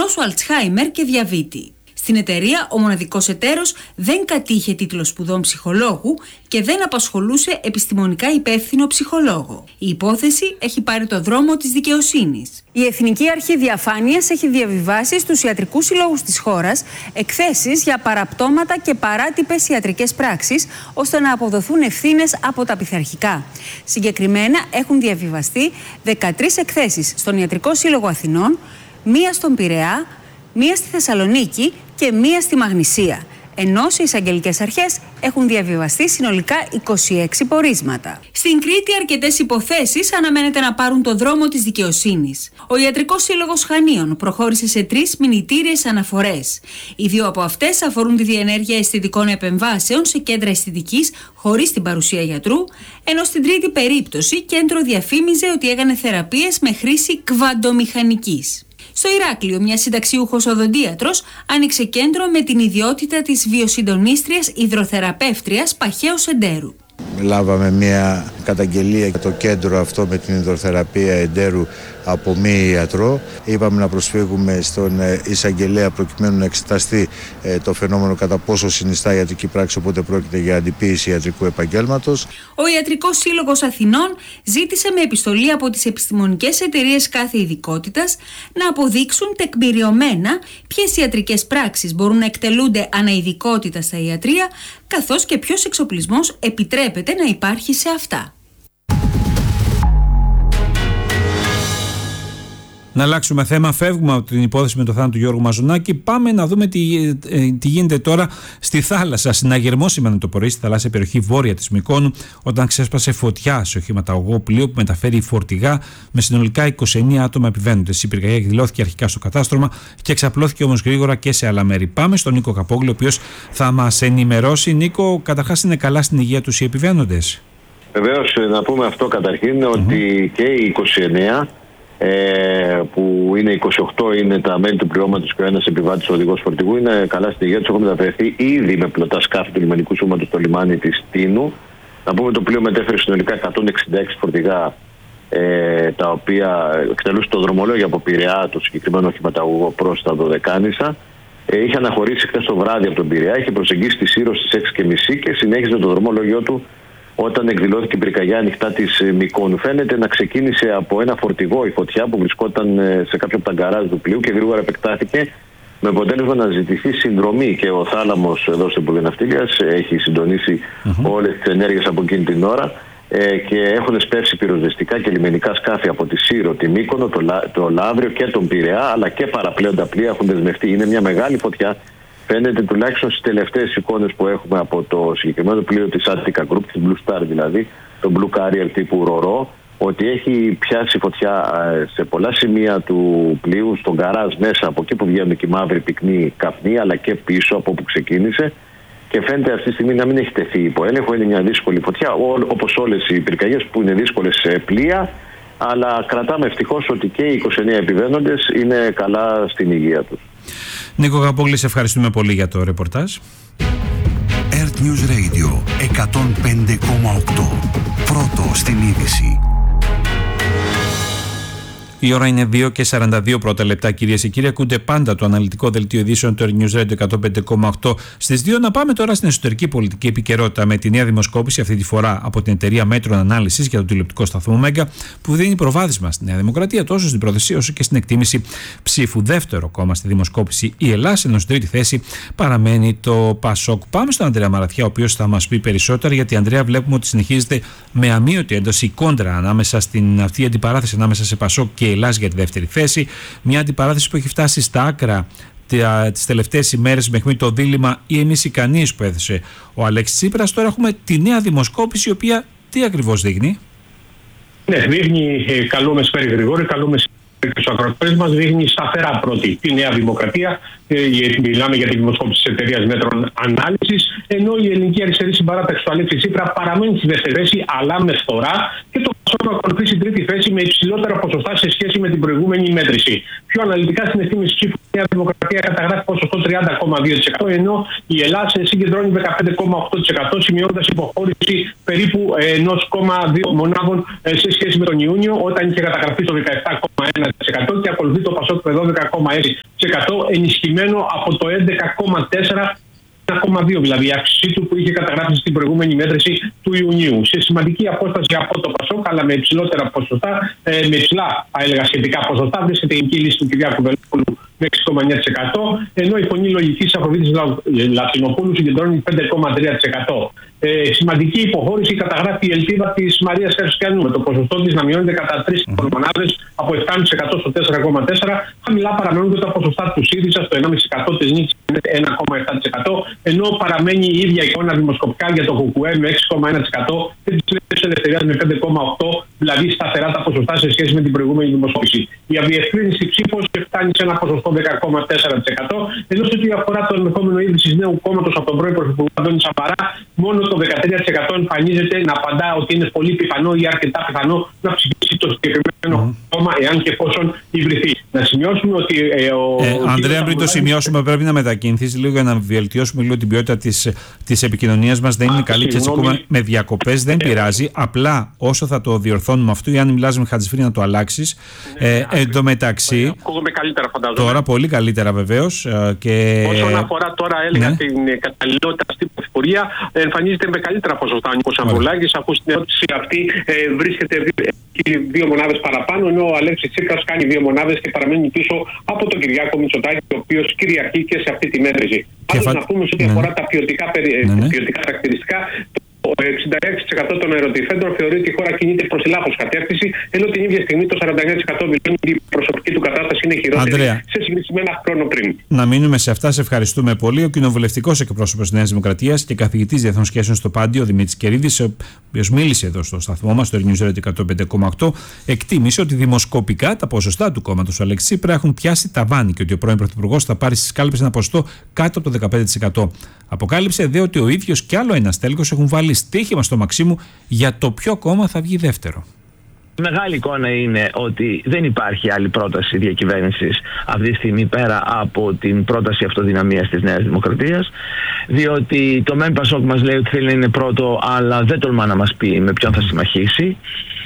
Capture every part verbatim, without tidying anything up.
νόσου Αλτσχάιμερ και διαβήτη. Στην εταιρεία, ο μοναδικός εταίρος δεν κατήχε τίτλο σπουδών ψυχολόγου και δεν απασχολούσε επιστημονικά υπεύθυνο ψυχολόγο. Η υπόθεση έχει πάρει το δρόμο της δικαιοσύνης. Η Εθνική Αρχή Διαφάνειας έχει διαβιβάσει στους ιατρικούς συλλόγους της χώρας εκθέσεις για παραπτώματα και παράτυπες ιατρικές πράξεις, ώστε να αποδοθούν ευθύνες από τα πειθαρχικά. Συγκεκριμένα, έχουν διαβιβαστεί δεκατρείς εκθέσεις στον Ιατρικό Σύλλογο Αθηνών, μία στον Πειραιά, μία στη Θεσσαλονίκη και μία στη Μαγνησία, ενώ σε εισαγγελικές αρχές έχουν διαβιβαστεί συνολικά είκοσι έξι πορίσματα. Στην Κρήτη, αρκετές υποθέσεις αναμένεται να πάρουν το δρόμο της δικαιοσύνης. Ο Ιατρικός Σύλλογος Χανίων προχώρησε σε τρεις μηνυτήριες αναφορές. Οι δύο από αυτές αφορούν τη διενέργεια αισθητικών επεμβάσεων σε κέντρα αισθητικής χωρίς την παρουσία γιατρού, ενώ στην τρίτη περίπτωση κέντρο διαφήμιζε ότι έκανε θεραπείες με χρήση κβαντομηχανικής. Στο Ηράκλειο, μια συνταξιούχος οδοντίατρος άνοιξε κέντρο με την ιδιότητα της βιοσυντονίστριας υδροθεραπεύτριας Παχαίου Εντέρου. Λάβαμε μια καταγγελία για το κέντρο αυτό με την υδροθεραπεία εντέρου από μη ιατρό. Είπαμε να προσφύγουμε στον εισαγγελέα προκειμένου να εξεταστεί το φαινόμενο κατά πόσο συνιστά ιατρική πράξη, οπότε πρόκειται για αντιποίηση ιατρικού επαγγέλματος. Ο Ιατρικός Σύλλογος Αθηνών ζήτησε με επιστολή από τις επιστημονικές εταιρείες κάθε ειδικότητας να αποδείξουν τεκμηριωμένα ποιες ιατρικές πράξεις μπορούν να εκτελούνται αναειδικότητα στα ιατρεία, καθώς και ποιος εξοπλισμός επιτρέπεται να υπάρχει σε αυτά. Να αλλάξουμε θέμα, φεύγουμε από την υπόθεση με το θάνατο του Γιώργου Μαζονάκη. Πάμε να δούμε τι, ε, τι γίνεται τώρα στη θάλασσα. Συναγερμό σήμερα το πρωί στη θαλάσσια περιοχή βόρεια της Μυκόνου, όταν ξέσπασε φωτιά σε οχηματαγωγό πλοίο που μεταφέρει φορτηγά με συνολικά είκοσι εννέα άτομα επιβαίνοντες. Η πυρκαγιά εκδηλώθηκε αρχικά στο κατάστρωμα και εξαπλώθηκε όμως γρήγορα και σε άλλα μέρη. Πάμε στον Νίκο Καπόγλου, ο οποίος θα μας ενημερώσει. Νίκο, καταρχάς είναι καλά στην υγεία τους οι επιβαίνοντες? Βεβαίως, να πούμε αυτό καταρχήν, mm-hmm. ότι και οι είκοσι εννέα. Ε, που είναι είκοσι οκτώ είναι τα μέλη του πληρώματος και ο ένας επιβάτης οδηγός φορτηγού, είναι καλά στην υγεία τους. Έχουν μεταφερθεί ήδη με πλωτά σκάφη του λιμενικού σώματος στο λιμάνι της Τίνου. Να πούμε το πλοίο μετέφερε συνολικά εκατόν εξήντα έξι φορτηγά, ε, τα οποία εκτελούσε το δρομολόγιο από Πειραιά, το συγκεκριμένο οχηματαγωγό, προς τα Δωδεκάνησα. Ε, είχε αναχωρήσει χθες το βράδυ από τον Πειραιά, είχε προσεγγίσει τη Σύρο στις έξι και μισή και συνέχιζε το δρομολόγιο του όταν εκδηλώθηκε η πυρκαγιά ανοιχτά της Μυκόνου. Φαίνεται να ξεκίνησε από ένα φορτηγό η φωτιά που βρισκόταν σε κάποιο από τα γκαράζ του πλοίου και γρήγορα επεκτάθηκε, με αποτέλεσμα να ζητηθεί συνδρομή. Και ο θάλαμος εδώ στο Υπουργείο Ναυτιλίας έχει συντονίσει mm-hmm. όλες τις ενέργειες από εκείνη την ώρα ε, και έχουν σπεύσει πυροσβεστικά και λιμενικά σκάφη από τη Σύρο, τη Μύκονο, το, Λα, το Λαύριο και τον Πειραιά, αλλά και παραπλέοντα πλοία έχουν δεσμευτεί. Είναι μια μεγάλη φωτιά. Φαίνεται τουλάχιστον στις τελευταίες εικόνες που έχουμε από το συγκεκριμένο πλοίο της Attica Group, της Blue Star δηλαδή, το Blue Carrier τύπου Ρορό, ότι έχει πιάσει φωτιά σε πολλά σημεία του πλοίου, στον γκαράζ μέσα, από εκεί που βγαίνουν και οι μαύροι πυκνοί καπνοί, αλλά και πίσω από όπου ξεκίνησε. Και φαίνεται αυτή τη στιγμή να μην έχει τεθεί υπό έλεγχο. Είναι μια δύσκολη φωτιά, όπως όλες οι πυρκαγιές που είναι δύσκολες σε πλοία. Αλλά κρατάμε ευτυχώς ότι και οι είκοσι εννέα επιβαίνοντες είναι καλά στην υγεία τους. Νίκο Καπόγλη, σε ευχαριστούμε πολύ για το ρεπορτάζ. Earth News Radio εκατόν πέντε κόμμα οκτώ. Πρώτο στην είδηση. Η ώρα είναι δύο και σαράντα δύο πρώτα λεπτά, κυρίες και κύριοι. Ακούτε πάντα το αναλυτικό δελτίο ειδήσεων του Earth News Radio εκατόν πέντε κόμμα οκτώ στις δύο. Να πάμε τώρα στην εσωτερική πολιτική επικαιρότητα με τη νέα δημοσκόπηση, αυτή τη φορά από την εταιρεία Μέτρων Ανάλυσης για τον τηλεοπτικό σταθμό Μέγκα, που δίνει προβάδισμα στη Νέα Δημοκρατία τόσο στην πρόθεση όσο και στην εκτίμηση ψήφου. Δεύτερο κόμμα στη δημοσκόπηση η Ελλάς, ενώ στην τρίτη θέση παραμένει το Πασόκ. Πάμε στον Ανδρέα Μαραθιά, ο οποίος θα μας πει περισσότερα, γιατί Ανδρέα, βλέπουμε ότι συνεχίζεται με αμύωτη ένταση η κόντρα ανάμεσα στην αυτή η αντιπαράθεση ανάμεσα σε Πασόκ και Ελλάς για τη δεύτερη θέση. Μια αντιπαράθεση που έχει φτάσει στα άκρα τις τελευταίες ημέρες, μέχρι το δίλημμα ή εμείς ή κανείς που έθεσε ο Αλέξης Τσίπρας. Τώρα έχουμε τη νέα δημοσκόπηση, η οποία τι ακριβώς δείχνει? Ναι, δείχνει ε, καλό μεσημέρι Γρηγόρη, καλό μεσημέρι στους ακροατές μας, δείχνει σταθερά πρώτη τη Νέα Δημοκρατία. Ε, μιλάμε για τη δημοσκόπηση της εταιρείας Μέτρων Ανάλυσης, ενώ η ελληνική αριστερή συμπαράταξη του Αλέξη Τσίπρα παραμένει στη δεύτερη θέση, αλλά με φθορά, και το Πασόκ ακολουθεί στην τρίτη θέση με υψηλότερα ποσοστά σε σχέση με την προηγούμενη μέτρηση. Πιο αναλυτικά στην εκτίμηση ψήφου, η Νέα Δημοκρατία καταγράφει ποσοστό τριάντα κόμμα δύο τοις εκατό, ενώ η Ελλάδα συγκεντρώνει δεκαπέντε κόμμα οκτώ τοις εκατό, σημειώνοντας υποχώρηση περίπου ένα κόμμα δύο μονάδων σε σχέση με τον Ιούνιο, όταν είχε καταγραφεί το δεκαεπτά κόμμα ένα τοις εκατό και ακολουθεί το Πασόκ με δώδεκα κόμμα έξι τοις εκατό, ενισχυμένο από το έντεκα κόμμα τέσσερα τοις εκατό. ένα κόμμα δύο δηλαδή η αύξησή του που είχε καταγράψει στην προηγούμενη μέτρηση του Ιουνίου. Σε σημαντική απόσταση από το Πασόκ, αλλά με υψηλότερα ποσοστά, ε, με υψηλά θα έλεγα σχετικά ποσοστά, βρίσκεται η γενική λύση του Κυριάκου Βελόπουλου με έξι κόμμα εννιά τοις εκατό, ενώ η φωνή λογική Αφροδίτης Λατινοπούλου συγκεντρώνει πέντε κόμμα τρία τοις εκατό. Ε, σημαντική υποχώρηση καταγράφει η ελπίδα της Μαρίας Χαρισκιανού, με το ποσοστό της να μειώνεται κατά τρεις mm-hmm. μονάδες από επτά κόμμα πέντε τοις εκατό στο τέσσερα κόμμα τέσσερα τοις εκατό. Χαμηλά παραμένουν και τα ποσοστά του ΣΥΡΙΖΑ στο ένα κόμμα πέντε τοις εκατό, της Νίκης ένα κόμμα επτά τοις εκατό, ενώ παραμένει η ίδια εικόνα δημοσκοπικά για το ΚΚΕ με έξι κόμμα ένα τοις εκατό και της Νέας Ελευθερίας με πέντε κόμμα οκτώ τοις εκατό, δηλαδή σταθερά τα ποσοστά σε σχέση με την προηγούμενη δημοσκόπηση. Η αδιευκρίνηστη ψήφος φτάνει σε ένα ποσοστό δέκα κόμμα τέσσερα τοις εκατό, ενώ σε ό,τι αφορά το ενδεχόμενο ίδρυση νέου κόμματος από τον πρώην Πρωθυπουργό Αντώνη Σαμαρά, μόνο το δεκατρία τοις εκατό εμφανίζεται να απαντά ότι είναι πολύ πιθανό ή αρκετά πιθανό να ψηφίσει το συγκεκριμένο mm. κόμμα, εάν και εφόσον υβρυθεί. Να σημειώσουμε ότι. Ε, ο, ε, ο Ανδρέα, πριν το σημειώσουμε, πρέπει να μετακινηθεί λίγο για να βελτιώσουμε λίγο την ποιότητα της επικοινωνίας μας. Δεν είναι Α, καλή και έτσι ακούμε με διακοπές. Δεν ε, πειράζει. Απλά όσο θα το διορθώνουμε αυτό, ή αν μιλάς με Χατζηφρή να το αλλάξεις. Ε, ε, εν τω μεταξύ. Ακούγομαι καλύτερα, φαντάζομαι. Τώρα πολύ καλύτερα βεβαίως. Και... Όσον αφορά τώρα, έλεγα ναι. την καταλληλότητα στην πρωθυπουργία, εμφανίζεται με καλύτερα ποσοστά ο Νίκος Ανδρουλάκης, αφού στην ερώτηση αυτή ε, βρίσκεται δύο, δύο μονάδες παραπάνω, ενώ ο Αλέξης Τσίπρας κάνει δύο μονάδες και παραμένει πίσω από τον Κυριάκο Μητσοτάκη, ο οποίος κυριαρχεί και σε αυτή τη μέτρηση. Πάντως φα... να πούμε σε ό,τι ναι. αφορά τα ποιοτικά, περι... ναι, ναι. ποιοτικά χαρακτηριστικά, το εξήντα έξι τοις εκατό των ερωτηθέντων θεωρεί ότι η χώρα κινείται προς τη λάθος κατεύθυνση, ενώ την ίδια στιγμή το σαράντα εννέα τοις εκατό δηλώνει ότι η προσωπική του κατάσταση είναι χειρότερη Ανδρέα, σε συγκεκριμένα χρόνο πριν. Να μείνουμε σε αυτά. Σε ευχαριστούμε πολύ. Ο κοινοβουλευτικός εκπρόσωπος της Νέας Δημοκρατίας και καθηγητής διεθνών σχέσεων στο Πάντιο, ο Δημήτρης Κερίδης, ο οποίος μίλησε εδώ στο σταθμό μας, στο News Radio εκατόν πέντε κόμμα οκτώ, εκτίμησε ότι δημοσκοπικά τα ποσοστά του κόμματος του Αλέξη Τσίπρα έχουν πιάσει ταβάνι και ότι ο πρώην Πρωθυπουργός θα πάρει στις κάλπες ένα ποσοστό κάτω από το δεκαπέντε τοις εκατό. Αποκάλυψε δε ότι ο ίδιος και άλλο ένας τέλεχος έχουν βάλει στοίχημα στο Μαξίμου για το ποιο κόμμα θα βγει δεύτερο. Η μεγάλη εικόνα είναι ότι δεν υπάρχει άλλη πρόταση διακυβέρνησης αυτή τη στιγμή πέρα από την πρόταση αυτοδυναμίας της Νέας Δημοκρατίας, διότι το ΜΕΝ Πασόκ μας λέει ότι θέλει να είναι πρώτο, αλλά δεν τολμά να μας πει με ποιον θα συμμαχίσει,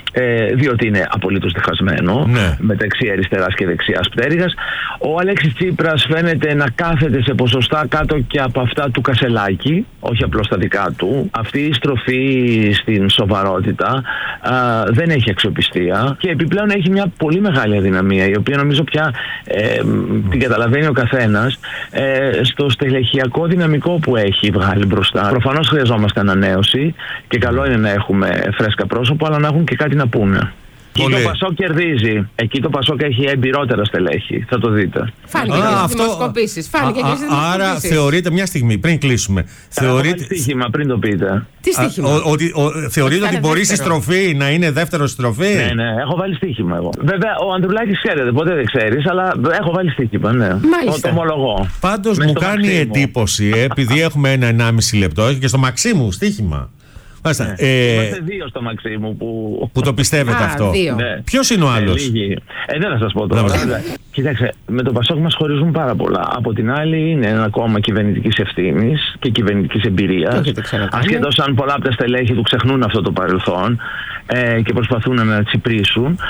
ε, διότι είναι απολύτως διχασμένο ναι. μεταξύ αριστεράς και δεξιάς πτέρυγας. Ο Αλέξης Τσίπρας φαίνεται να κάθεται σε ποσοστά κάτω και από αυτά του Κασελάκη, όχι απλώς στα δικά του. Αυτή η στροφή στην σοβαρότητα α, δεν έχει αξιοπιστία και επιπλέον έχει μια πολύ μεγάλη αδυναμία, η οποία νομίζω πια ε, την καταλαβαίνει ο καθένας, ε, στο στελεχειακό δυναμικό που έχει βγάλει μπροστά. Προφανώς χρειαζόμαστε ανανέωση και καλό είναι να έχουμε φρέσκα πρόσωπα, αλλά να έχουν και κάτι να πούνε. Εκεί το Πασόκ κερδίζει. Εκεί το Πασόκ έχει εμπειρότερα στελέχη. Θα το δείτε. Φάνηκε και στις δημοσκοπήσεις. Άρα θεωρείτε, μια στιγμή πριν κλείσουμε. Θεωρείτε... Έχω στοίχημα πριν το πείτε. Τι στοίχημα? Ότι θεωρείτε ότι μπορεί η στροφή να είναι δεύτερο στροφή? Ναι, ναι, έχω βάλει στοίχημα εγώ. Βέβαια, ο Ανδρουλάκης ξέρετε, ποτέ δεν ξέρεις, αλλά έχω βάλει στοίχημα, ναι. Μάλιστα. Το ομολογώ. Πάντως μου κάνει εντύπωση, επειδή έχουμε ένα ενάμιση λεπτό και στο Μαξίμου στοίχημα. Ναι. Ε, Είμαστε δύο στο Μαξίμου που, που το πιστεύετε. Α, αυτό. Ναι. Ποιος είναι ο άλλος? Ε, ε, δεν θα σας πω τώρα. Κοίταξε, με το Πασόκ μας χωρίζουν πάρα πολλά. Από την άλλη είναι ένα κόμμα κυβερνητικής ευθύνης και κυβερνητικής εμπειρίας. Ασχετώς αν πολλά από τα στελέχη του ξεχνούν αυτό το παρελθόν ε, και προσπαθούν να τσιπρίσουν.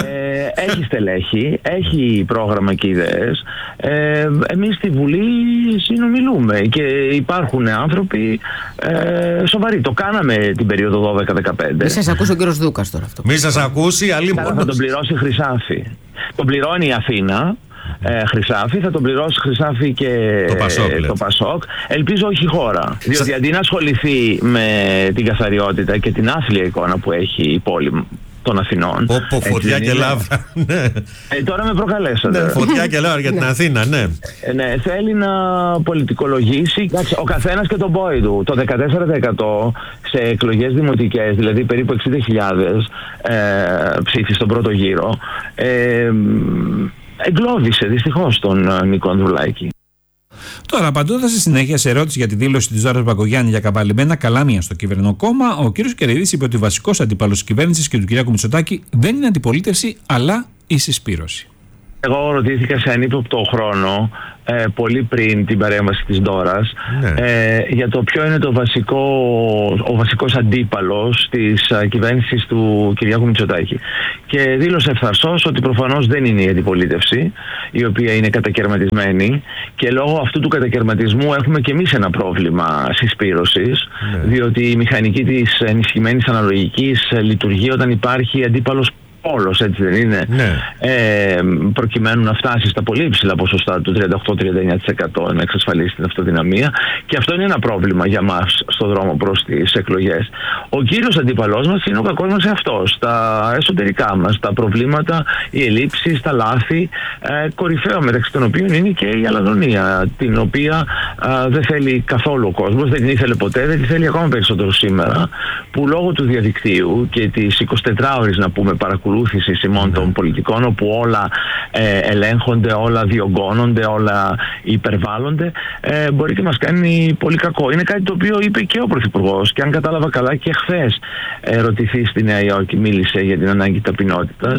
Ε, έχει στελέχη, έχει πρόγραμμα και ιδέες. Ε, εμείς στη Βουλή συνομιλούμε και υπάρχουν άνθρωποι ε, σοβαροί. Το κάναμε την περίοδο δώδεκα δεκαπέντε. Μη σας ακούσει ο κύριος Δούκας τώρα αυτό. Μη σας ακούσει, αλλή μόνος. Θα τον πληρώσει Χρυσάφι. Τον πληρώνει η Αθήνα, ε, Χρυσάφι, θα τον πληρώσει Χρυσάφι και το Πασόκ. Το Πασόκ. Ελπίζω όχι η χώρα. Διότι Σα... αντί να ασχοληθεί με την καθαριότητα και την άθλια εικόνα που έχει η πόλη των Αθηνών. Πω, φωτιά και λάβρα. Ναι. Ε, τώρα με προκαλέσατε. Ναι, φωτιά και λάβρα για την Αθήνα, ναι. Ε, ναι. Θέλει να πολιτικολογήσει. Ο καθένας και τον πόη του. Το δεκατέσσερα τοις εκατό σε εκλογές δημοτικές, δηλαδή περίπου εξήντα χιλιάδες ε, ψήφοι στον πρώτο γύρο, ε, εγκλώβησε δυστυχώς τον Νίκο Ανδρουλάκη. Τώρα, απαντώντας στη συνέχεια σε ερώτηση για τη δήλωση της Δώρας Μπακογιάννη για καβαλημένα καλάμια στο κυβερνοκόμμα, ο κ. Κεριδής είπε ότι ο βασικός αντίπαλος της κυβέρνησης και του κ. Μητσοτάκη δεν είναι αντιπολίτευση, αλλά η συσπήρωση. Εγώ ρωτήθηκα σε ανύποπτο χρόνο, ε, πολύ πριν την παρέμβαση της Ντόρας, ναι. ε, για το ποιο είναι το βασικό, ο βασικός αντίπαλος της uh, κυβέρνησης του Κυριάκου Μητσοτάκη. Και δήλωσε ευθαρσώς ότι προφανώς δεν είναι η αντιπολίτευση, η οποία είναι κατακαιρματισμένη, και λόγω αυτού του κατακαιρματισμού έχουμε και εμείς ένα πρόβλημα συσπήρωσης, ναι. διότι η μηχανική της ενισχυμένης αναλογικής λειτουργεί όταν υπάρχει αντίπαλος όλος, έτσι δεν είναι, ναι. ε, προκειμένου να φτάσει στα πολύ υψηλά ποσοστά του τριάντα οκτώ με τριάντα εννιά τοις εκατό να εξασφαλίσει την αυτοδυναμία, και αυτό είναι ένα πρόβλημα για μας στον δρόμο προς τις εκλογές. Ο κύριος αντίπαλός μας είναι ο κακός μας εαυτός, τα εσωτερικά μας, τα προβλήματα, οι ελλείψεις, τα λάθη, ε, κορυφαίο μεταξύ των οποίων είναι και η αλαζονία, την οποία ε, δεν θέλει καθόλου ο κόσμος, δεν την ήθελε ποτέ, δεν την θέλει ακόμα περισσότερο σήμερα, που λόγω του διαδικτύου και της εικοσιτετράωρης, να πούμε, παρακολουθήσης ημών των πολιτικών, όπου όλα ε, ελέγχονται, όλα διωγγώνονται, όλα υπερβάλλονται, ε, μπορεί και μας κάνει πολύ κακό. Είναι κάτι το οποίο είπε και ο Πρωθυπουργός, και αν κατάλαβα καλά και χθες ε, ρωτηθεί στη Νέα Υόρκη, μίλησε για την ανάγκη ταπεινότητας.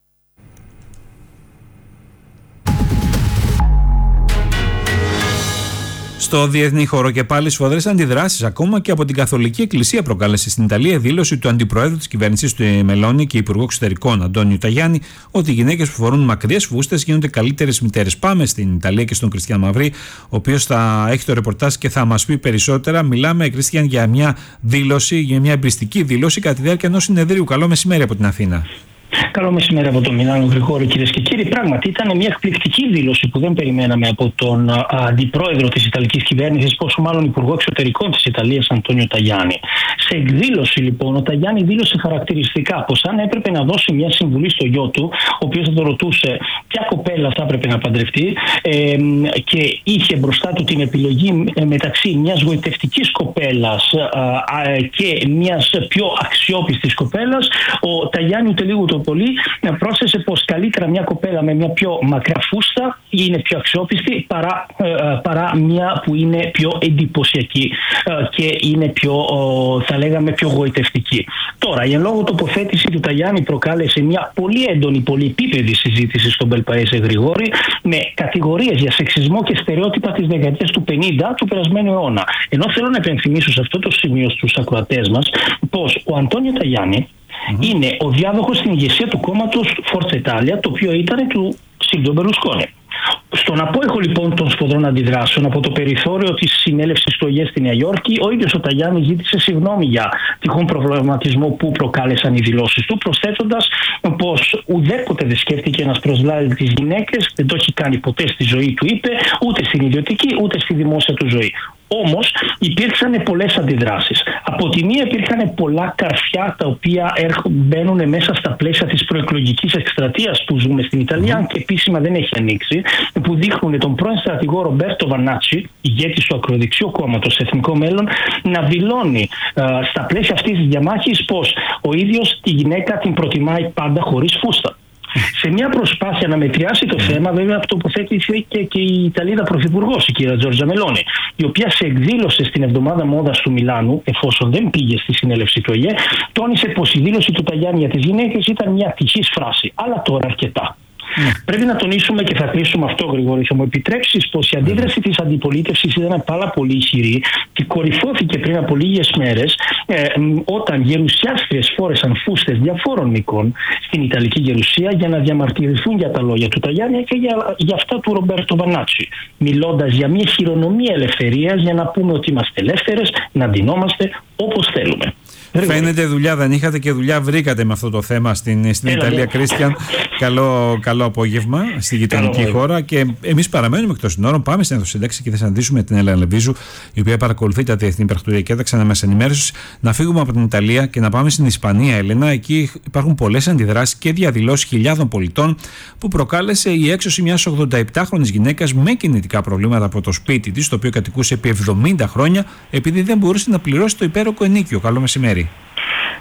Στο διεθνή χώρο και πάλι σφοδρές αντιδράσεις ακόμα και από την Καθολική Εκκλησία προκάλεσε στην Ιταλία δήλωση του αντιπροέδρου της κυβέρνησης του Μελώνη και υπουργού εξωτερικών Αντώνιου Ταγιάννη ότι οι γυναίκες που φορούν μακριές φούστες γίνονται καλύτερες μητέρες. Πάμε στην Ιταλία και στον Κριστιαν Μαυρί, ο οποίος θα έχει το ρεπορτάζ και θα μας πει περισσότερα. Μιλάμε, Κριστιαν, για μια δήλωση, για μια εμπριστική δήλωση κατά τη διάρκεια ενός συνεδρίου. Καλό μεσημέρι από την Αθήνα. Καλό μεσημέρι από το Μιλάνο, Γρηγόρη, κυρίες και κύριοι. Πράγματι, ήταν μια εκπληκτική δήλωση που δεν περιμέναμε από τον α, αντιπρόεδρο της Ιταλικής κυβέρνησης, πόσο μάλλον υπουργό εξωτερικών της Ιταλίας, Αντώνιο Ταγιάννη. Σε εκδήλωση, λοιπόν, ο Ταγιάννη δήλωσε χαρακτηριστικά πως αν έπρεπε να δώσει μια συμβουλή στο γιο του, ο οποίος θα το ρωτούσε ποια κοπέλα θα έπρεπε να παντρευτεί, ε, και είχε μπροστά του την επιλογή μεταξύ μιας γοητευτικής κοπέλας α, α, και μιας πιο αξιόπιστης κοπέλας, ο Ταγιάννη ούτε λίγο το πολύ πρόσθεσε πως καλύτερα μια κοπέλα με μια πιο μακρά φούστα είναι πιο αξιόπιστη παρά, ε, παρά μια που είναι πιο εντυπωσιακή ε, και είναι πιο, ε, θα λέγαμε, πιο γοητευτική. Τώρα, η εν λόγω τοποθέτηση του Ταγιάννη προκάλεσε μια πολύ έντονη, πολυεπίπεδη συζήτηση στον Μπελπαέζε, Γρηγόρη, με κατηγορίες για σεξισμό και στερεότυπα της δεκαετίας του πενήντα του περασμένου αιώνα. Ενώ θέλω να επενθυμίσω σε αυτό το σημείο στους ακροατές μας πως ο Αντώνιο Ταγιάννη Mm-hmm. είναι ο διάδοχος στην ηγεσία του κόμματος Forza Italia, το οποίο ήταν του Σίλβιο Μπερλουσκόνη. Στον απόϊχο, λοιπόν, των σφοδρών αντιδράσεων από το περιθώριο της συνέλευσης του ΟΓΕ στη Νέα Υόρκη, ο ίδιος ο Ταγιάννης ζήτησε συγγνώμη για τυχόν προβληματισμό που προκάλεσαν οι δηλώσεις του, προσθέτοντας πως ουδέποτε δεν σκέφτηκε να προσλάβει τις γυναίκες, δεν το έχει κάνει ποτέ στη ζωή του, είπε, ούτε στην ιδιωτική ούτε στη δημόσια του ζωή. Όμως υπήρξαν πολλές αντιδράσεις. Από τη μία υπήρχαν πολλά καρφιά τα οποία μπαίνουν μέσα στα πλαίσια της προεκλογικής εκστρατείας που ζούμε στην Ιταλία, και επίσημα δεν έχει ανοίξει, που δείχνουν τον πρώην στρατηγό Ρομπέρτο Βανάτσι, ηγέτη του ακροδεξιού κόμματος Εθνικό Μέλλον, να δηλώνει α, στα πλαίσια αυτής της διαμάχης πως ο ίδιος τη γυναίκα την προτιμάει πάντα χωρίς φούστα. Σε μια προσπάθεια να μετριάσει το θέμα, βέβαια, τοποθέτησε και, και η Ιταλίδα Πρωθυπουργός, η κυρία Τζόρτζα Μελώνη, η οποία σε εκδήλωση στην εβδομάδα μόδας του Μιλάνου, εφόσον δεν πήγε στη συνέλευση του ΟΓΕ, τόνισε πως η δήλωση του Ταγιάννη για τις γυναίκες ήταν μια ατυχής φράση. Αλλά τώρα αρκετά. Mm. Πρέπει να τονίσουμε, και θα κλείσουμε αυτό, Γρηγόρη, θα μου επιτρέψεις, πως η αντίδραση mm. της αντιπολίτευσης ήταν πάρα πολύ ισχυρή και κορυφώθηκε πριν από λίγες μέρες ε, όταν γερουσιάστριες φόρεσαν φούστες διαφόρων μηκών στην Ιταλική Γερουσία για να διαμαρτυρηθούν για τα λόγια του Ταγιάννη και για, για αυτά του Ρομπέρτο Βανάτσι, μιλώντας για μια χειρονομία ελευθερίας, για να πούμε ότι είμαστε ελεύθερες, να ντυνόμαστε όπως θέλουμε. Φαίνεται δουλειά δεν είχατε και δουλειά βρήκατε με αυτό το θέμα στην, στην Ιταλία, Κρίστιαν. Καλό, καλό απόγευμα στη γειτονική χώρα. Και εμείς παραμένουμε εκτός συνόρων. Πάμε στην Εθνοσύνταξη και θα συναντήσουμε την Έλενα Λεβίζου, η οποία παρακολουθεί τα διεθνή πρακτοριακά, τα ξαναμέσα ενημέρωση. Να φύγουμε από την Ιταλία και να πάμε στην Ισπανία, Έλενα. Εκεί υπάρχουν πολλές αντιδράσεις και διαδηλώσεις χιλιάδων πολιτών που προκάλεσε η έξωση μιας ογδονταεπτάχρονης γυναίκας με κινητικά προβλήματα από το σπίτι της, το οποίο κατοικούσε επί εβδομήντα χρόνια, επειδή δεν μπορούσε να πληρώσει το υπέροχο ενίκιο. Καλό μεσημέρι.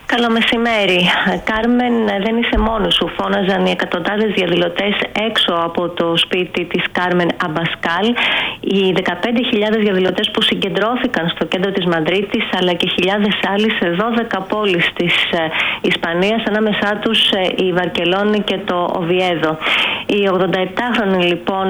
Καλό μεσημέρι. Κάρμεν, δεν είσαι μόνος σου. Φώναζαν οι εκατοντάδες διαδηλωτές έξω από το σπίτι της Κάρμεν Αμπασκάλ. Οι δεκαπέντε χιλιάδες διαδηλωτές που συγκεντρώθηκαν στο κέντρο της Μαδρίτης, αλλά και χιλιάδες άλλοι σε δώδεκα πόλεις της Ισπανίας, ανάμεσά τους η Βαρκελόνη και το Οβιέδο. Η ογδονταεπτάχρονη λοιπόν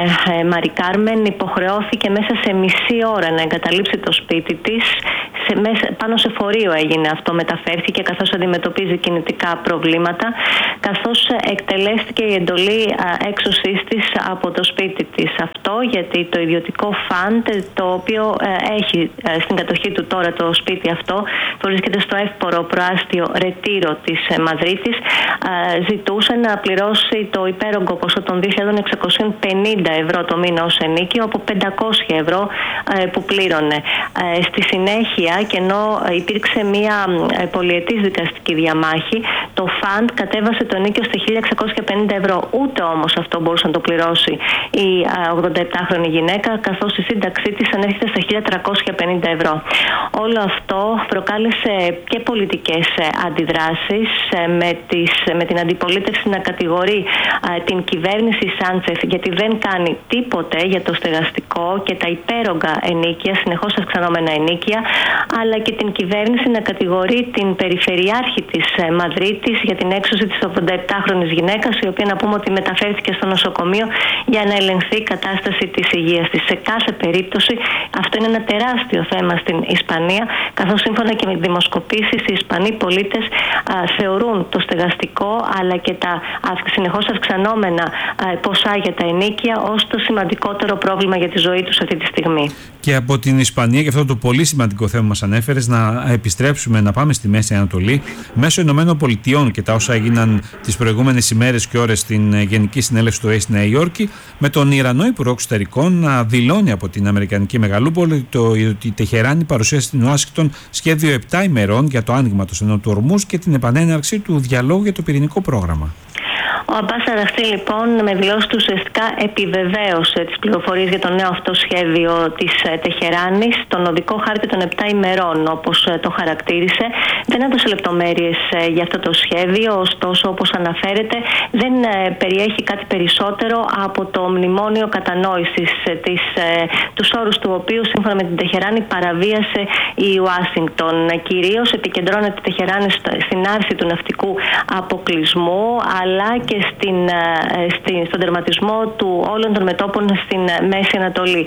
Μαρι Κάρμεν υποχρεώθηκε μέσα σε μισή ώρα να εγκαταλείψει το σπίτι της. Σε, μέσα, πάνω σε φορείο έγινε αυτό, μεταφέρθηκε καθώς αντιμετωπίζει κινητικά προβλήματα, καθώς εκτελέστηκε η εντολή έξωσής της από το σπίτι της. Αυτό γιατί το ιδιωτικό φαντ, το οποίο ε, έχει ε, στην κατοχή του τώρα το σπίτι αυτό, που βρίσκεται στο εύπορο προάστιο Ρετήρο της ε, Μαδρίτης, ε, ζητούσε να πληρώσει το υπέρογκο ποσό των δύο χιλιάδες εξακόσια πενήντα ευρώ το μήνα ως ενίκιο από πεντακόσια ευρώ ε, που πλήρωνε. Ε, στη συνέχεια, και ενώ υπήρξε μια πολυετής δικαστική διαμάχη, το φαντ κατέβασε το ενίκιο στα χίλια εξακόσια πενήντα ευρώ. Ούτε όμως αυτό μπορούσε να το πληρώσει η ογδονταεπτάχρονη γυναίκα, καθώς η σύνταξή της ανέρχεται στα χίλια τριακόσια πενήντα ευρώ. Όλο αυτό προκάλεσε και πολιτικές αντιδράσεις, με, τις, με την αντιπολίτευση να κατηγορεί την κυβέρνηση Σάντσεφ γιατί δεν κάνει τίποτε για το στεγαστικό και τα υπέρογκα ενίκια, συνεχώς αυξανόμενα ενίκια, αλλά και την κυβέρνηση να κατηγορεί την περιφερειάρχη της Μαδρίτης για την έξωση της ογδονταεπτάχρονης γυναίκας, η οποία να πούμε ότι μεταφέρθηκε στο νοσοκομείο για να ελεγχθεί η κατάσταση της υγείας της. Σε κάθε περίπτωση αυτό είναι ένα τεράστιο θέμα στην Ισπανία, καθώς σύμφωνα και με δημοσκοπήσεις οι Ισπανοί πολίτες α, θεωρούν το στεγαστικό αλλά και τα συνεχώς αυξανόμενα α, ποσά για τα ενίκια ως το σημαντικότερο πρόβλημα για τη ζωή τους αυτή τη στιγμή. Και από την Ισπανία, και αυτό το πολύ σημαντικό θέμα μας ανέφερες, να επιστρέψουμε, να πάμε στη Μέση Ανατολή, μέσω Ηνωμένων Πολιτειών και τα όσα έγιναν τις προηγούμενες ημέρες και ώρες στην Γενική Συνέλευση του ΟΗΕ στη Νέα Υόρκη, με τον Ιρανό Υπουργό Εξωτερικών να δηλώνει από την Αμερικανική Μεγαλούπολη το, ότι η Τεχεράνη παρουσίασε στην Ουάσιγκτον σχέδιο επτά ημερών για το άνοιγμα του στενού του Ορμούζ και την επανέναρξη του διαλόγου για το πυρηνικό πρόγραμμα. Ο Αμπάς Αραχτή λοιπόν με δηλώσεις του ουσιαστικά επιβεβαίωσε τις πληροφορίες για το νέο αυτό σχέδιο της Τεχεράνης, τον οδικό χάρτη των επτά ημερών όπως το χαρακτήρισε. Δεν έδωσε λεπτομέρειες για αυτό το σχέδιο, ωστόσο όπως αναφέρεται δεν περιέχει κάτι περισσότερο από το μνημόνιο κατανόησης, της, τους όρους του οποίου σύμφωνα με την Τεχεράνη παραβίασε η Ουάσιγκτον. Κυρίως επικεντρώνεται η Τεχεράνη στην άρση του ναυτικού αποκλεισμού, αλλά και στην, στην, στον τερματισμό του όλων των μετώπων στην Μέση Ανατολή.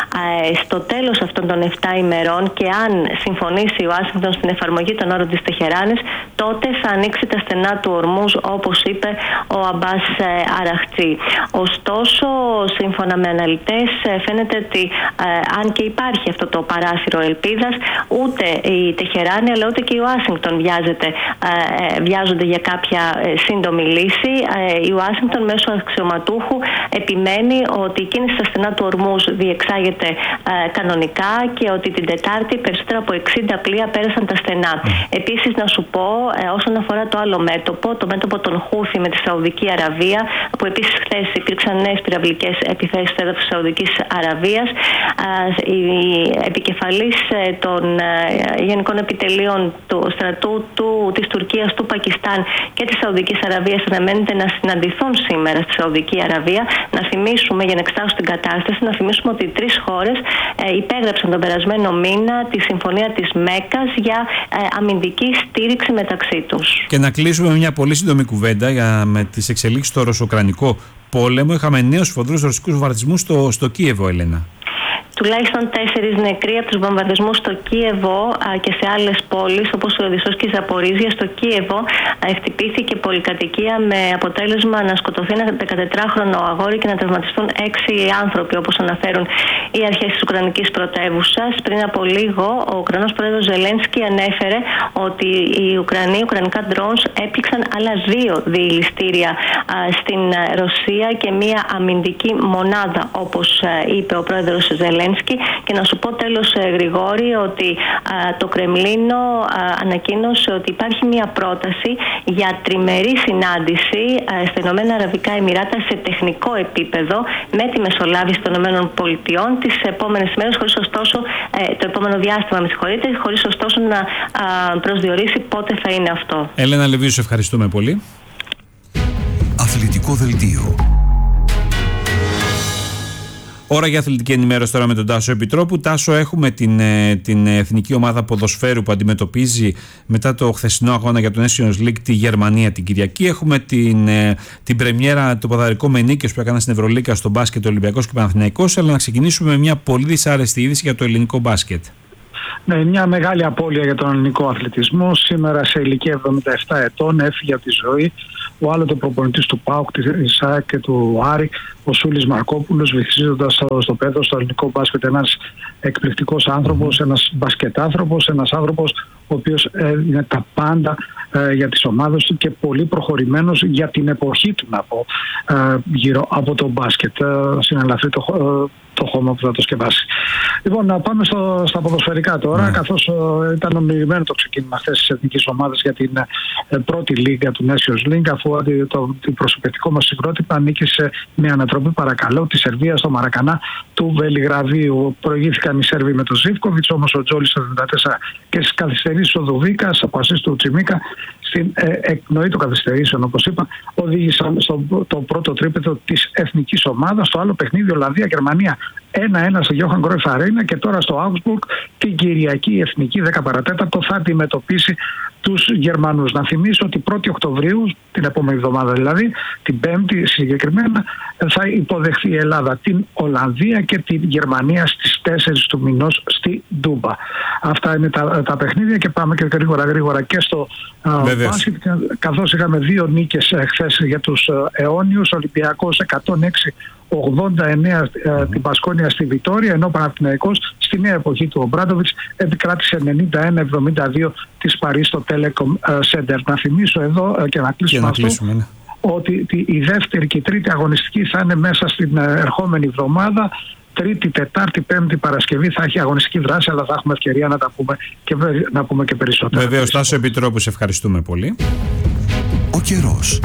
Ε, στο τέλος αυτών των επτά ημερών, και αν συμφωνήσει η Ουάσιγκτον στην εφαρμογή των όρων της Τεχεράνης, τότε θα ανοίξει τα στενά του Ορμούζ, όπως είπε ο Αμπάς Αραχτή. Ωστόσο, σύμφωνα με αναλυτές, φαίνεται ότι ε, αν και υπάρχει αυτό το παράθυρο ελπίδας, ούτε η Τεχεράνη αλλά ούτε και η Ουάσιγκτον βιάζεται, ε, βιάζονται για κάποια ε, σύντομη λύση. Η Ουάσιγκτον μέσω αξιωματούχου επιμένει ότι η κίνηση στα στενά του Ορμούζ διεξάγεται ε, κανονικά και ότι την Τετάρτη περισσότερα από εξήντα πλοία πέρασαν τα στενά. Επίσης, να σου πω, ε, όσον αφορά το άλλο μέτωπο, το μέτωπο των Χούθι με τη Σαουδική Αραβία, που επίσης χθες υπήρξαν νέες πυραυλικές επιθέσεις στο έδαφος της Σαουδικής Αραβίας, ε, οι επικεφαλής ε, των ε, γενικών επιτελείων του στρατού του, της Τουρκίας, του Πακιστάν και της Σαουδικής Αραβίας αναμένεται να συναντηθούν σήμερα στη Σαουδική Αραβία. Να θυμίσουμε, για να εξετάσουμε την κατάσταση, να θυμίσουμε ότι οι τρεις χώρες ε, υπέγραψαν τον περασμένο μήνα τη συμφωνία της Μέκκας για ε, αμυντική στήριξη μεταξύ τους. Και να κλείσουμε με μια πολύ σύντομη κουβέντα για, με τις εξελίξεις στο ρωσο-ουκρανικό πόλεμο. Είχαμε νέους σφοδρούς ρωσικούς βομβαρδισμούς στο, στο Κίεβο, Ελένα. Τουλάχιστον τέσσερις νεκροί από τους βομβαρδισμούς στο Κίεβο α, και σε άλλες πόλεις όπως ο Οδυσσός και η Ζαπορίζια. Στο Κίεβο α, χτυπήθηκε πολυκατοικία με αποτέλεσμα να σκοτωθεί ένα δεκατετράχρονο αγόρι και να τραυματιστούν έξι άνθρωποι, όπως αναφέρουν οι αρχές της Ουκρανικής πρωτεύουσας. Πριν από λίγο ο Ουκρανός πρόεδρος Ζελένσκι ανέφερε ότι οι Ουκρανοί, οι ουκρανικά drones έπληξαν άλλα δύο διειλιστήρια α, στην Ρωσία και μία αμυντική μονάδα, όπως α, είπε ο πρόεδρος Ζελένσκι. Ζελένσκι. Και να σου πω τέλος, Γρηγόρη, ότι α, το Κρεμλίνο α, ανακοίνωσε ότι υπάρχει μια πρόταση για τριμερή συνάντηση α, στα Ηνωμένα Αραβικά Εμιράτα σε τεχνικό επίπεδο με τη μεσολάβηση των Ηνωμένων Πολιτειών τις επόμενες ημέρες, χωρίς ωστόσο ε, το επόμενο διάστημα, με συγχωρείτε, χωρίς ωστόσο να α, προσδιορίσει πότε θα είναι αυτό. Έλενα Λεβίου, σε ευχαριστούμε πολύ. Αθλητικό δελτίο. Ώρα για αθλητική ενημέρωση τώρα με τον Τάσο Επιτρόπου. Τάσο, έχουμε την, την εθνική ομάδα ποδοσφαίρου που αντιμετωπίζει μετά το χθεσινό αγώνα για το Nations League τη Γερμανία την Κυριακή. Έχουμε την, την πρεμιέρα, το ποδαρικό με νίκες που έκαναν στην Ευρωλίγκα στο μπάσκετ ο Ολυμπιακός και ο Παναθηναϊκός. Αλλά να ξεκινήσουμε με μια πολύ δυσάρεστη είδηση για το ελληνικό μπάσκετ. Ναι, μια μεγάλη απώλεια για τον ελληνικό αθλητισμό. Σήμερα σε ηλικία εβδομήντα επτά ετών έφυγε από τη ζωή ο άλλοτε προπονητής του ΠΑΟΚ, της ΑΕΚ και του Άρη, ο Σούλης Μαρκόπουλος, βυθίζοντας στο, στο πέδο, στο ελληνικό μπάσκετ, ένας εκπληκτικός άνθρωπος, ένας μπασκετάνθρωπος, ένας άνθρωπος ο οποίος είναι τα πάντα ε, για τις ομάδες του και πολύ προχωρημένος για την εποχή του, να πω, ε, γύρω από το μπάσκετ. Ε, συναλλαφεί το, ε, το χώμα που θα το σκεπάσει. Λοιπόν, να πάμε στο, στα ποδοσφαιρικά τώρα, mm. καθώς ε, ήταν ομιλημένο το ξεκίνημα χθες της εθνικής ομάδας για την ε, πρώτη λίγα του Nations League, αφού το, το, το προσωπευτικό μας συγκρότημα νίκησε με ανατροπή, παρακαλώ, τη Σερβία στο Μαρακανά του Βελιγραδίου. Προηγήθηκαν οι Σέρβοι με τον Ζίβκοβιτς, όμως ο Τζόλης στο εβδομήντα τέσσερα και στις καθυστερήσεις ο Δουβίκας από ασίστ του Τσιμίκα στην ε, εκπνοή των καθυστερήσεων, όπως είπα, οδήγησαν στο το πρώτο τρίπεδο της εθνικής ομάδας. Στο άλλο παιχνίδι, Ολλανδία-Γερμανία ένα ένα στο Johan Cruyff Arena, και τώρα στο Augsburg την Κυριακή η εθνική δέκα παρά τέταρτο θα αντιμετωπίσει τους Γερμανούς. Να θυμίσω ότι πρώτη Οκτωβρίου, την επόμενη εβδομάδα δηλαδή, την Πέμπτη συγκεκριμένα, θα υποδεχθεί η Ελλάδα την Ολλανδία και την Γερμανία στις τέσσερις του μηνός στη Ντούμπα. Αυτά είναι τα, τα παιχνίδια, και πάμε και γρήγορα γρήγορα και στο μπάσκετ, καθώς είχαμε δύο νίκες χθες για τους αιώνιους. Ολυμπιακός εκατόν έξι ογδόντα εννέα mm. την Πασκόνια στη Βιτόρια, ενώ ο Παναθηναϊκός στη νέα εποχή του Ομπράντοβιτς επικράτησε ενενήντα ένα εβδομήντα δύο της Παρίς στο Telecom Center. Να θυμίσω εδώ και να κλείσουμε, και να κλείσουμε αυτό, ναι, ότι η δεύτερη και η τρίτη αγωνιστική θα είναι μέσα στην ερχόμενη εβδομάδα. Τρίτη, Τετάρτη, Πέμπτη, Παρασκευή θα έχει αγωνιστική δράση, αλλά θα έχουμε ευκαιρία να τα πούμε και, να πούμε και περισσότερα. Βεβαίως, Τάσο Επιτρόπου, σε ευχαριστούμε πολύ. Ο καιρός.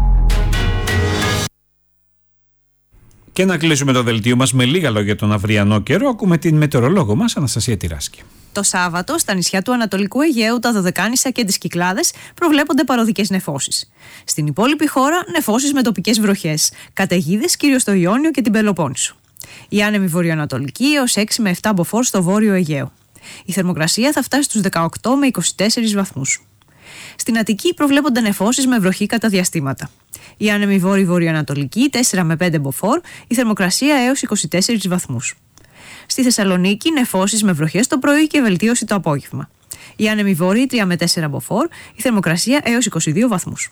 Και να κλείσουμε το δελτίο μας με λίγα λόγια τον αυριανό καιρό. Ακούμε την μετεωρολόγο μας, Αναστασία Τυράσκη. Το Σάββατο, στα νησιά του Ανατολικού Αιγαίου, τα Δωδεκάνησα και τις Κυκλάδες προβλέπονται παροδικές νεφώσεις. Στην υπόλοιπη χώρα, νεφώσεις με τοπικές βροχές, καταιγίδες κυρίως στο Ιόνιο και την Πελοπόννησο. Η άνεμη βορειοανατολική έως έξι με επτά μποφόρ στο βόρειο Αιγαίο. Η θερμοκρασία θα φτάσει στους δεκαοκτώ με είκοσι τέσσερις βαθμούς. Στην Αττική προβλέπονται νεφώσεις με βροχή κατά διαστήματα. Η άνεμη βόρειο-βορειοανατολική τέσσερα με πέντε μποφόρ, η θερμοκρασία έως είκοσι τέσσερις βαθμούς. Στη Θεσσαλονίκη νεφώσεις με βροχές το πρωί και βελτίωση το απόγευμα. Η άνεμη βόρειη τρία με τέσσερα μποφόρ, η θερμοκρασία έως είκοσι δύο βαθμούς.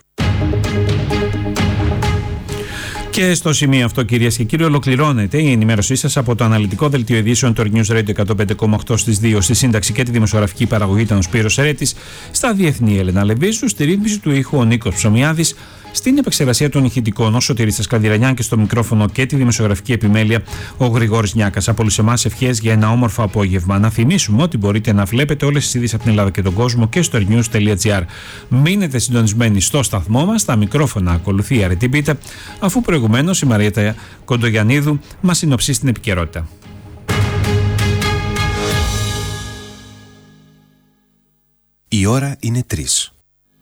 Και στο σημείο αυτό, κυρίες και κύριοι, ολοκληρώνεται η ενημέρωσή σας από το αναλυτικό δελτίο ειδήσεων του News Radio εκατόν πέντε κόμμα οκτώ στις δύο, στη σύνταξη και τη δημοσιογραφική παραγωγή ήταν ο Σπύρος Ερέτης, στα διεθνή Έλενα Λεβίσου, στη ρύθμιση του ήχου ο Νίκος Ψωμιάδης, στην επεξεργασία των ηχητικών ο Σωτήρης Τασκαλδιρανιάν και στο μικρόφωνο και τη δημοσιογραφική επιμέλεια ο Γρηγόρης Νιάκας. Από όλους εμάς ευχές για ένα όμορφο απόγευμα. Να θυμίσουμε ότι μπορείτε να βλέπετε όλες τις ειδήσεις από την Ελλάδα και τον κόσμο και στο airnews τελεία gr. Μείνετε συντονισμένοι στο σταθμό μας, στα μικρόφωνα ακολουθεί η Αρετή Πίτα, αφού προηγουμένως η Μαριέτα Κοντογιαννίδου μας συνοψίσει την επικαιρότητα. Η ώρα είναι τρεις.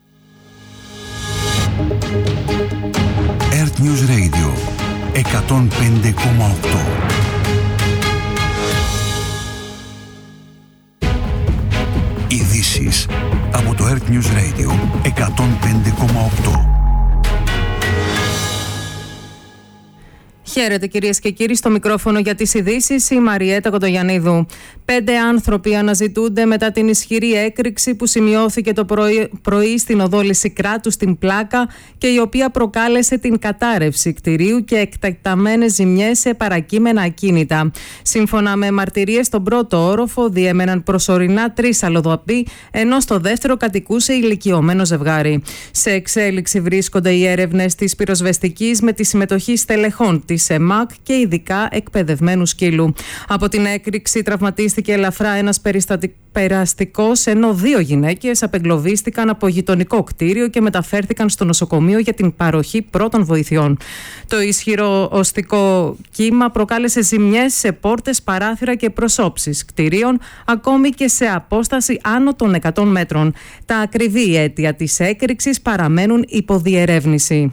Earth News Radio εκατόν πέντε κόμμα οκτώ. Ειδήσεις από το Earth News Radio εκατόν πέντε κόμμα οκτώ. Χαίρετε κυρίες και κύριοι, στο μικρόφωνο για τις ειδήσεις η Μαριέτα Κοντογιαννίδου. Πέντε άνθρωποι αναζητούνται μετά την ισχυρή έκρηξη που σημειώθηκε το πρωί, πρωί στην οδό Λυσικράτου στην Πλάκα και η οποία προκάλεσε την κατάρρευση κτηρίου και εκτεταμένες ζημιές σε παρακείμενα ακίνητα. Σύμφωνα με μαρτυρίες, στον πρώτο όροφο διέμεναν προσωρινά τρεις αλλοδαποί, ενώ στο δεύτερο κατοικούσε ηλικιωμένο ζευγάρι. Σε εξέλιξη βρίσκονται οι έρευνες της πυροσβεστικής με τη συμμετοχή στελεχών της ΕΜΑΚ και ειδικά εκπαιδευμένου σκύλου. Από την έκρηξη τραυματίστηκε ελαφρά ένας περαστικός, ενώ δύο γυναίκες απεγκλωβίστηκαν από γειτονικό κτίριο και μεταφέρθηκαν στο νοσοκομείο για την παροχή πρώτων βοηθειών. Το ισχυρό οστικό κύμα προκάλεσε ζημιές σε πόρτες, παράθυρα και προσώψεις κτιρίων, ακόμη και σε απόσταση άνω των εκατό μέτρων. Τα ακριβή αίτια της έκρηξης παραμένουν υποδιερεύνηση.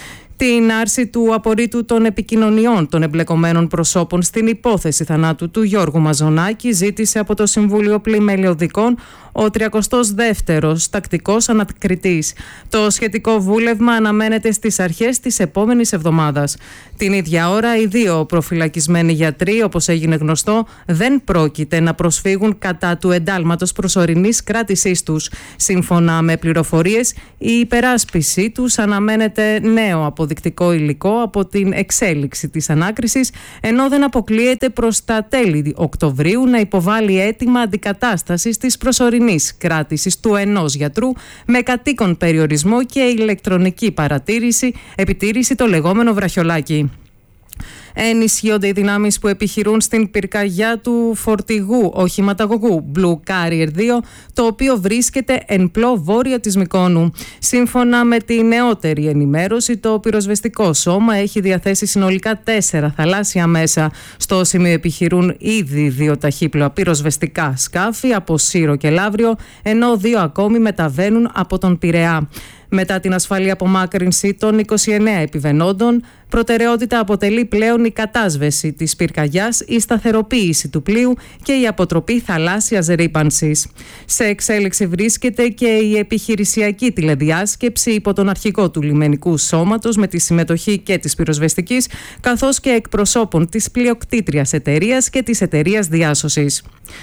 Την άρση του απορρίτου των επικοινωνιών των εμπλεκομένων προσώπων στην υπόθεση θανάτου του Γιώργου Μαζονάκη ζήτησε από το Συμβούλιο Πλημελιωδικών ο τριακοστός δεύτερος τακτικός ανακριτής. Το σχετικό βούλευμα αναμένεται στις αρχές της επόμενης εβδομάδας. Την ίδια ώρα, οι δύο προφυλακισμένοι γιατροί, όπως έγινε γνωστό, δεν πρόκειται να προσφύγουν κατά του εντάλματος προσωρινής κράτησής τους. Σύμφωνα με πληροφορίες, η υπεράσπιση τους αναμένεται νέο αποδεικτικό υλικό από την εξέλιξη της ανάκρισης, ενώ δεν αποκλείεται προς τα τέλη Οκτωβρίου να υποβάλει αίτημα αντικατάστασης της προσωρινής κράτησης του ενός γιατρού με κατοίκον περιορισμό και ηλεκτρονική παρατήρηση, επιτήρηση, το λεγόμενο βραχιολάκι. Ενισχύονται οι δυνάμεις που επιχειρούν στην πυρκαγιά του φορτηγού οχηματαγωγού Blue Carrier δύο, το οποίο βρίσκεται εν πλώ βόρεια της Μυκόνου. Σύμφωνα με τη νεότερη ενημέρωση, το πυροσβεστικό σώμα έχει διαθέσει συνολικά τέσσερα θαλάσσια μέσα. Στο σημείο επιχειρούν ήδη δύο ταχύπλοα πυροσβεστικά σκάφη από Σύρο και Λαύριο, ενώ δύο ακόμη μεταβαίνουν από τον Πειραιά. Μετά την ασφαλή απομάκρυνση των είκοσι εννέα επιβαινόντων, προτεραιότητα αποτελεί πλέον η κατάσβεση της πυρκαγιάς, η σταθεροποίηση του πλοίου και η αποτροπή θαλάσσιας ρύπανσης. Σε εξέλιξη βρίσκεται και η επιχειρησιακή τηλεδιάσκεψη υπό τον αρχηγό του λιμενικού σώματος με τη συμμετοχή και της πυροσβεστικής, καθώς και εκπροσώπων της πλειοκτήτριας εταιρείας και της εταιρείας διάσωσης.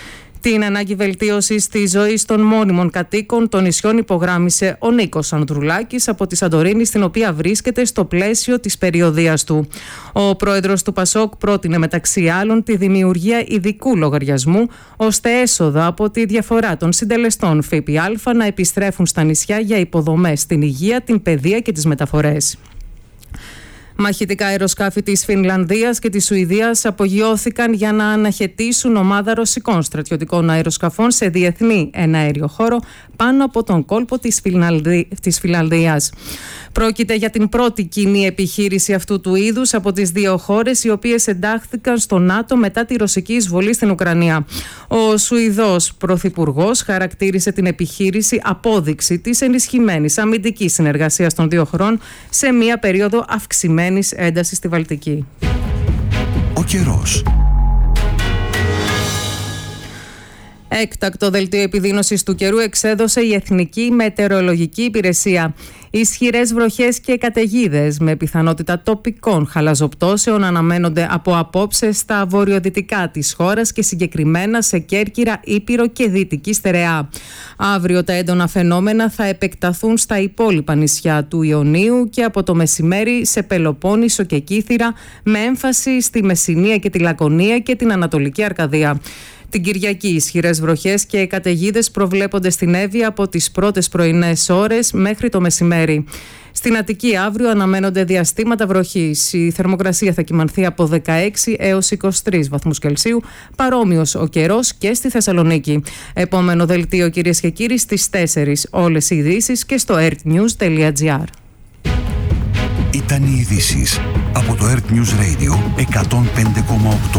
Την ανάγκη βελτίωσης της ζωής των μόνιμων κατοίκων των νησιών υπογράμμισε ο Νίκος Ανδρουλάκης από τη Σαντορίνη, στην οποία βρίσκεται στο πλαίσιο της περιοδείας του. Ο πρόεδρος του Πασόκ πρότεινε μεταξύ άλλων τη δημιουργία ειδικού λογαριασμού, ώστε έσοδα από τη διαφορά των συντελεστών ΦΠΑ να επιστρέφουν στα νησιά για υποδομές στην υγεία, την παιδεία και τις μεταφορές. Μαχητικά αεροσκάφη της Φινλανδίας και της Σουηδίας απογειώθηκαν για να αναχαιτήσουν ομάδα ρωσικών στρατιωτικών αεροσκαφών σε διεθνή εναέριο χώρο πάνω από τον κόλπο της, Φινλανδί... της Φινλανδίας. Πρόκειται για την πρώτη κοινή επιχείρηση αυτού του είδους από τις δύο χώρες, οι οποίες εντάχθηκαν στο ΝΑΤΟ μετά τη ρωσική εισβολή στην Ουκρανία. Ο Σουηδός πρωθυπουργός χαρακτήρισε την επιχείρηση απόδειξη της ενισχυμένης αμυντικής συνεργασίας των δύο χωρών σε μια περίοδο αυξημένης έντασης στη Βαλτική. Ο καιρός. Έκτακτο δελτίο επιδείνωσης του καιρού εξέδωσε η Εθνική Μετεωρολογική Υπηρεσία. Ισχυρές βροχές και καταιγίδες με πιθανότητα τοπικών χαλαζοπτώσεων αναμένονται από απόψε στα βορειοδυτικά της χώρας και συγκεκριμένα σε Κέρκυρα, Ήπειρο και Δυτική Στερεά. Αύριο τα έντονα φαινόμενα θα επεκταθούν στα υπόλοιπα νησιά του Ιωνίου και από το μεσημέρι σε Πελοπόννησο και Κύθυρα, με έμφαση στη Μεσσηνία και τη Λακωνία και την Ανατολική Αρκαδία. Την Κυριακή ισχυρές βροχές και καταιγίδες προβλέπονται στην Εύβοια από τις πρώτες πρωινές ώρες μέχρι το μεσημέρι. Στην Αττική αύριο αναμένονται διαστήματα βροχής. Η θερμοκρασία θα κυμανθεί από δεκαέξι έως είκοσι τρεις βαθμούς Κελσίου, παρόμοιος ο καιρός και στη Θεσσαλονίκη. Επόμενο δελτίο, κυρίες και κύριοι, στις τέσσερις. Όλες οι ειδήσεις και στο ertnews τελεία gr. Ήταν οι ειδήσεις από το Earth News Radio εκατόν πέντε κόμμα οκτώ.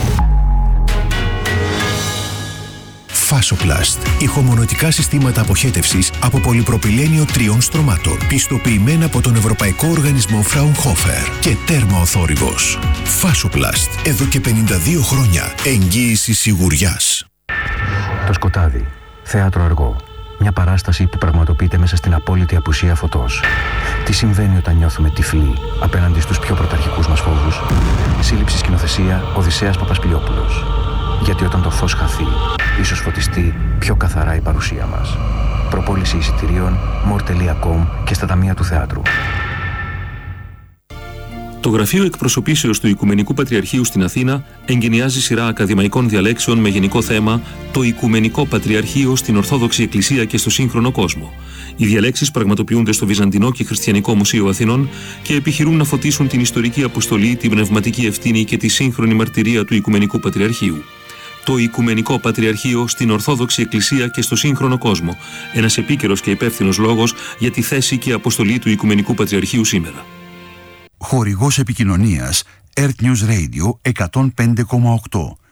Fasoplast. Ηχομονωτικά συστήματα αποχέτευσης από πολυπροπυλένιο τριών στρωμάτων. Πιστοποιημένα από τον Ευρωπαϊκό Οργανισμό Fraunhofer και τέρμα ο θόρυβος. Fasoplast. Εδώ και πενήντα δύο χρόνια. Εγγύηση σιγουριάς. Το σκοτάδι. Θέατρο αργό. Μια παράσταση που πραγματοποιείται μέσα στην απόλυτη απουσία φωτός. Τι συμβαίνει όταν νιώθουμε τυφλοί απέναντι στους πιο πρωταρχικούς μας φόβους. Σύλληψη σκηνοθεσία Οδυσσέας Παπασπιλιόπουλος. Γιατί όταν το φως χαθεί, ίσως φωτιστεί πιο καθαρά η παρουσία μας. Προπόληση εισιτηρίων μορ τελεία κομ και στα ταμεία του θεάτρου. Το Γραφείο Εκπροσωπήσεως του Οικουμενικού Πατριαρχείου στην Αθήνα εγκαινιάζει σειρά ακαδημαϊκών διαλέξεων με γενικό θέμα «Το Οικουμενικό Πατριαρχείο στην Ορθόδοξη Εκκλησία και στο σύγχρονο κόσμο». Οι διαλέξεις πραγματοποιούνται στο Βυζαντινό και Χριστιανικό Μουσείο Αθηνών και επιχειρούν να φωτίσουν την ιστορική αποστολή, την πνευματική ευθύνη και τη σύγχρονη μαρτυρία του Οικουμενικού Πατριαρχείου. Το Οικουμενικό Πατριαρχείο στην Ορθόδοξη Εκκλησία και στο σύγχρονο κόσμο. Ένας επίκαιρος και υπεύθυνος λόγος για τη θέση και αποστολή του Οικουμενικού Πατριαρχείου σήμερα. Χορηγός επικοινωνίας Earth News Radio εκατόν πέντε κόμμα οκτώ.